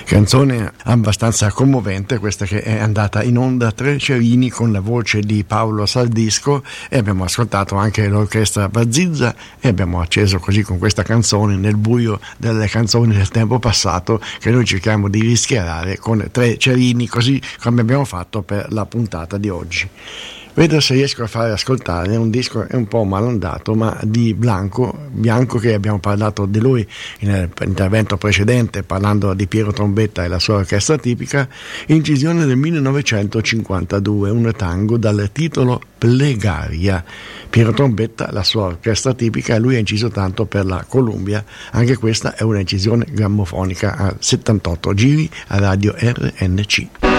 Canzone abbastanza commovente questa, che è andata in onda Tre Cerini con la voce di Paolo Saldisco, e abbiamo ascoltato anche l'orchestra Bazizza e abbiamo acceso così con questa canzone nel buio delle canzoni del tempo passato, che noi cerchiamo di rischiarare con Tre Cerini, così come abbiamo fatto per la puntata di oggi. Vedo se riesco a fare ascoltare un disco, è un po' malandato, ma di Bianco, che abbiamo parlato di lui nell'intervento precedente parlando di Piero Trombetta e la sua orchestra tipica, incisione del 1952, un tango dal titolo Plegaria. Piero Trombetta, la sua orchestra tipica, e lui ha inciso tanto per la Columbia. Anche questa è un'incisione grammofonica a 78 giri a radio RNC.